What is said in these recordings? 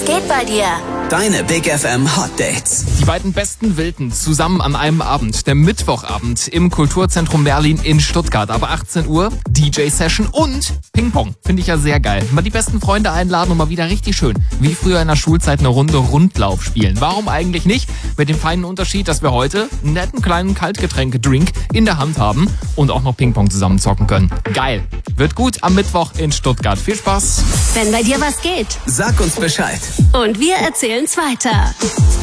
geht bei dir? Deine Big FM Hot Dates. Die beiden besten Wilden zusammen an einem Abend. Der Mittwochabend im Kulturzentrum Merlin in Stuttgart. Ab 18 Uhr DJ-Session und Ping-Pong. Finde ich ja sehr geil. Mal die besten Freunde einladen und mal wieder richtig schön, wie früher in der Schulzeit, eine Runde Rundlauf spielen. Warum eigentlich nicht? Mit dem feinen Unterschied, dass wir heute einen netten kleinen Kaltgetränke-Drink in der Hand haben und auch noch Ping-Pong zusammen zocken können. Geil. Wird gut am Mittwoch in Stuttgart. Viel Spaß. Wenn bei dir was geht. Sag uns Bescheid. Und wir erzählen's weiter.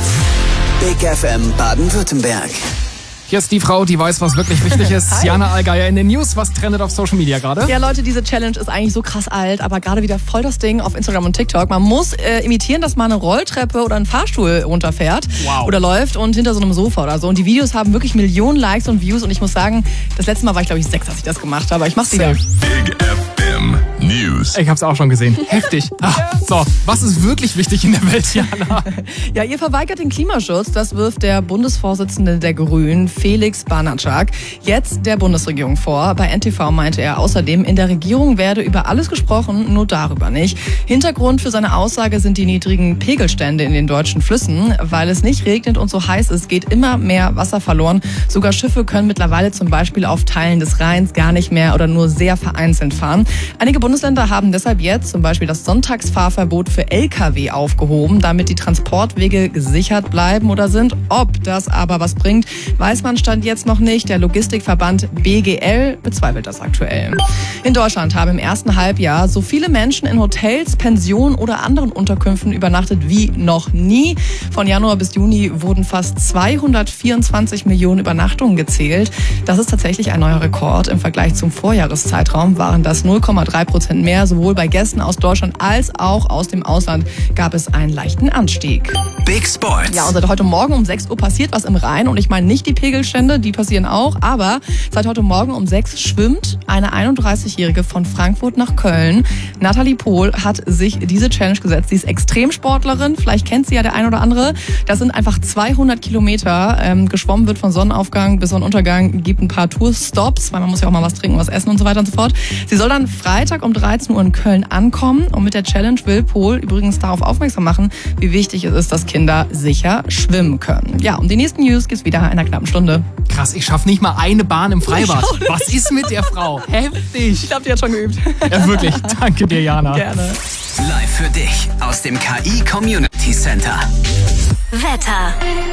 Big FM Baden-Württemberg. Hier ist die Frau, die weiß, was wirklich wichtig ist. Hi. Jana Allgeier in den News. Was trendet auf Social Media gerade? Ja, Leute, diese Challenge ist eigentlich so krass alt, aber gerade wieder voll das Ding auf Instagram und TikTok. Man muss imitieren, dass man eine Rolltreppe oder einen Fahrstuhl runterfährt oder läuft und hinter so einem Sofa oder so. Und die Videos haben wirklich Millionen Likes und Views. Und ich muss sagen, das letzte Mal war ich, glaube ich, 6, als ich das gemacht habe. Aber ich mach's wieder. Big FM News. Ich hab's auch schon gesehen. Heftig. So, was ist wirklich wichtig in der Welt, Jana? Ja, ihr verweigert den Klimaschutz. Das wirft der Bundesvorsitzende der Grünen, Felix Barnatschak, jetzt der Bundesregierung vor. Bei NTV meinte er außerdem, in der Regierung werde über alles gesprochen, nur darüber nicht. Hintergrund für seine Aussage sind die niedrigen Pegelstände in den deutschen Flüssen. Weil es nicht regnet und so heiß ist, geht immer mehr Wasser verloren. Sogar Schiffe können mittlerweile zum Beispiel auf Teilen des Rheins gar nicht mehr oder nur sehr vereinzelt fahren. Einige Bundesländer haben deshalb jetzt zum Beispiel das Sonntagsfahrverbot für Lkw aufgehoben, damit die Transportwege gesichert bleiben oder sind. Ob das aber was bringt, weiß man Stand jetzt noch nicht. Der Logistikverband BGL bezweifelt das aktuell. In Deutschland haben im ersten Halbjahr so viele Menschen in Hotels, Pensionen oder anderen Unterkünften übernachtet wie noch nie. Von Januar bis Juni wurden fast 224 Millionen Übernachtungen gezählt. Das ist tatsächlich ein neuer Rekord. Im Vergleich zum Vorjahreszeitraum waren das 0,3% mehr. Sowohl bei Gästen aus Deutschland als auch aus dem Ausland gab es einen leichten Anstieg. Big Sports. Ja, und seit heute Morgen um 6 Uhr passiert was im Rhein. Und ich meine nicht die Pegelstände, die passieren auch. Aber seit heute Morgen um 6 schwimmt eine 31-Jährige von Frankfurt nach Köln. Nathalie Pohl hat sich diese Challenge gesetzt. Sie ist Extremsportlerin. Vielleicht kennt sie ja der ein oder andere. Das sind einfach 200 Kilometer. Geschwommen wird von Sonnenaufgang bis Sonnenuntergang. Gibt ein paar Tourstops, weil man muss ja auch mal was trinken, was essen und so weiter und so fort. Sie soll dann Freitag um 13 Uhr in Köln ankommen. Und mit der Challenge will Pohl übrigens darauf aufmerksam machen, wie wichtig es ist, dass Kinder sicher schwimmen können. Ja, um die nächsten News geht's wieder in einer knappen Stunde. Krass, ich schaffe nicht mal eine Bahn im Freibad. Was ist mit der Frau? Heftig. Ich glaube, die hat schon geübt. Ja, wirklich. Danke dir, Jana. Gerne. Live für dich aus dem KI Community Center. Wetter.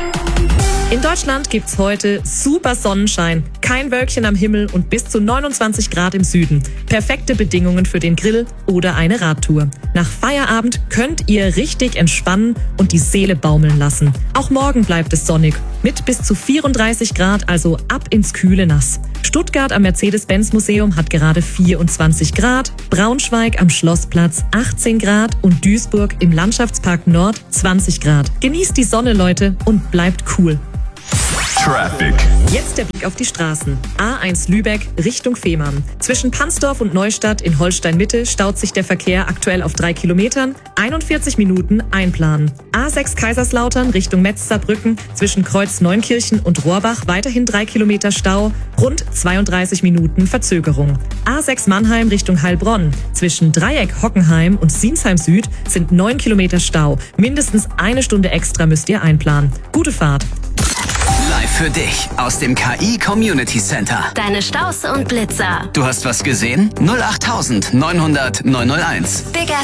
In Deutschland gibt's heute super Sonnenschein, kein Wölkchen am Himmel und bis zu 29 Grad im Süden. Perfekte Bedingungen für den Grill oder eine Radtour. Nach Feierabend könnt ihr richtig entspannen und die Seele baumeln lassen. Auch morgen bleibt es sonnig, mit bis zu 34 Grad, also ab ins kühle Nass. Stuttgart am Mercedes-Benz-Museum hat gerade 24 Grad, Braunschweig am Schlossplatz 18 Grad und Duisburg im Landschaftspark Nord 20 Grad. Genießt die Sonne, Leute, und bleibt cool. Traffic. Jetzt der Blick auf die Straßen. A1 Lübeck Richtung Fehmarn. Zwischen Pansdorf und Neustadt in Holstein-Mitte staut sich der Verkehr aktuell auf 3 Kilometern. 41 Minuten einplanen. A6 Kaiserslautern Richtung Metz-Saarbrücken. Zwischen Kreuz Neunkirchen und Rohrbach weiterhin 3 Kilometer Stau. Rund 32 Minuten Verzögerung. A6 Mannheim Richtung Heilbronn. Zwischen Dreieck Hockenheim und Sinsheim Süd sind 9 Kilometer Stau. Mindestens eine Stunde extra müsst ihr einplanen. Gute Fahrt. Live für dich aus dem KI Community Center. Deine Staus und Blitzer. Du hast was gesehen? 08900 901. Big